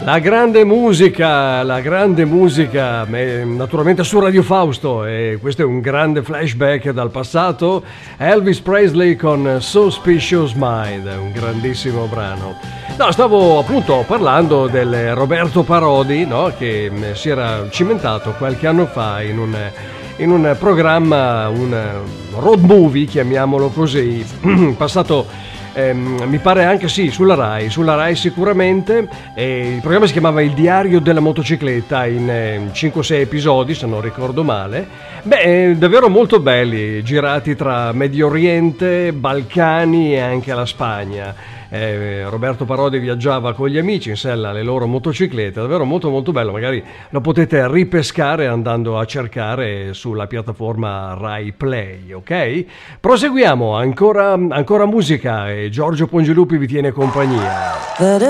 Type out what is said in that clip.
La grande musica, naturalmente su Radio Fausto, e questo è un grande flashback dal passato. Elvis Presley con Suspicious Mind, un grandissimo brano. No, stavo appunto parlando del Roberto Parodi, no? Che si era cimentato qualche anno fa in un programma, un road movie, chiamiamolo così, passato. Mi pare anche sì, sulla Rai sicuramente. Il programma si chiamava Il diario della motocicletta, in 5-6 episodi se non ricordo male. Davvero molto belli, girati tra Medio Oriente, Balcani e anche la Spagna. Roberto Parodi viaggiava con gli amici in sella alle loro motociclette, davvero molto molto bello. Magari lo potete ripescare andando a cercare sulla piattaforma Rai Play, ok? Proseguiamo, ancora musica, e Giorgio Pongilupi vi tiene compagnia.